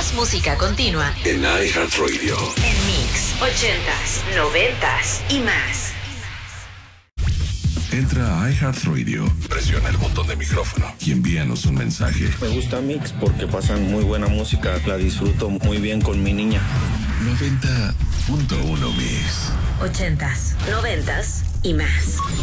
Más música continua en iHeartRadio. En Mix 80s, 90s y más. Entra a iHeartRadio, presiona el botón de micrófono y envíanos un mensaje. Me gusta Mix porque pasan muy buena música, la disfruto muy bien con mi niña. 90.1 Mix. 80s, 90s y más.